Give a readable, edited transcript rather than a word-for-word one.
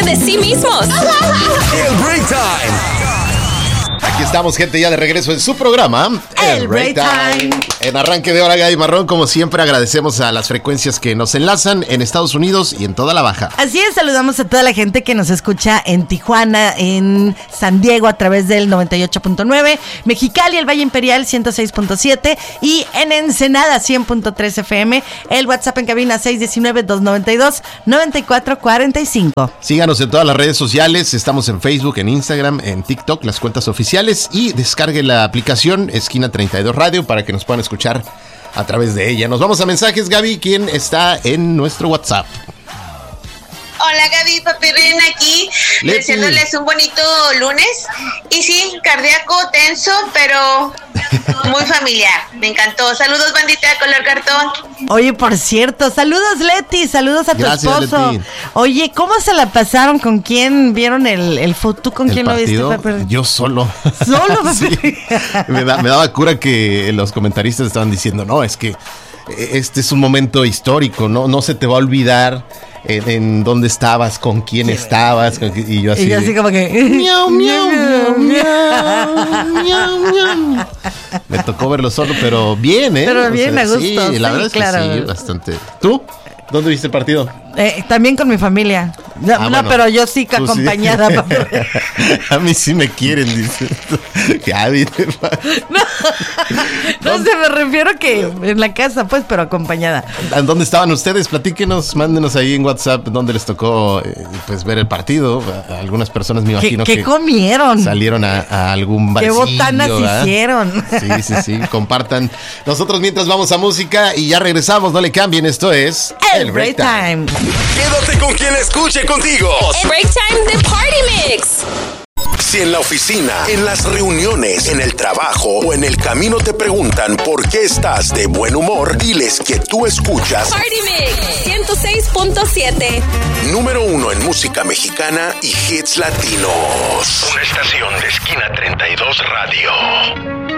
de sí mismos. El Break Time. Aquí estamos, gente, ya de regreso en su programa, El Break Time. En arranque de hora, Gaby Marrón, como siempre, agradecemos a las frecuencias que nos enlazan en Estados Unidos y en toda la Baja. Así es, saludamos a toda la gente que nos escucha en Tijuana, en San Diego a través del 98.9, Mexicali, el Valle Imperial 106.7 y en Ensenada 100.3 FM. El WhatsApp en cabina 619-292-9445. Síganos en todas las redes sociales, estamos en Facebook, en Instagram, en TikTok, las cuentas oficiales, y descargue la aplicación Esquina 32 Radio para que nos puedan escuchar a través de ella. Nos vamos a mensajes, Gaby, ¿quién está en nuestro WhatsApp? Hola Gaby, Papirrín aquí, deseándoles un bonito lunes. Y sí, cardíaco, tenso, pero muy familiar. Me encantó. Saludos, bandita de color cartón. Oye, por cierto, saludos Leti, saludos a tu esposo. Leti. Oye, ¿cómo se la pasaron? ¿Con quién vieron el fútbol? ¿Tú con quién lo viste, Pepe? Yo solo. ¿Solo, Pepe? Sí. Me daba cura que los comentaristas estaban diciendo, no, es que este es un momento histórico, no se te va a olvidar en dónde estabas, con quién estabas, y yo así como que miau, miau, miau, miau, miau, miau. Me tocó verlo solo, pero bien, Pero bien, a gusto. Sí, la verdad es que claro. sí, bastante. ¿Tú? ¿Dónde viste el partido? También con mi familia. No, bueno, pero yo sí que acompañada. Sí. A mí sí me quieren, dice. Gaby, No sé, me refiero que en la casa, pues, pero acompañada. ¿Dónde estaban ustedes? Platíquenos, mándenos ahí en WhatsApp dónde les tocó pues ver el partido. A algunas personas me imagino ¿Qué que comieron? Salieron a algún barcillo. ¿Qué botanas hicieron? Sí, compartan. Nosotros mientras vamos a música y ya regresamos, no le cambien, esto es El Break Time. Quédate con quien escuche contigo. El Break Time de Party Mix. Si en la oficina, en las reuniones, en el trabajo o en el camino te preguntan por qué estás de buen humor, diles que tú escuchas Party Mix 106.7. Número 1 en música mexicana y hits latinos. Una estación de Esquina 32 Radio.